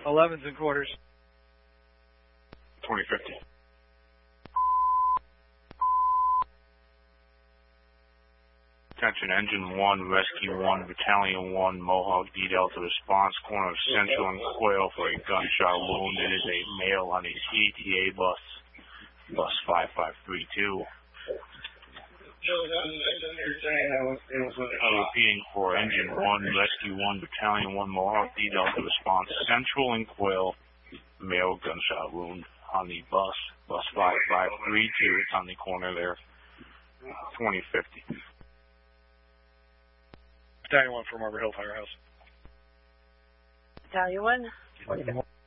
11's in quarters. 2050. Attention, Engine 1, Rescue 1, Battalion 1, Mohawk D Delta response, corner of Central and Quail for a gunshot wound. It is a male on a CTA bus, bus 5532. Repeating for Engine 1, Rescue 1, Battalion 1, Mohawk D Delta response, Central and Quail, male gunshot wound on the bus, bus 5532. It's on the corner there, 2050. Battalion 1 from Arbor Hill Firehouse. Battalion 1.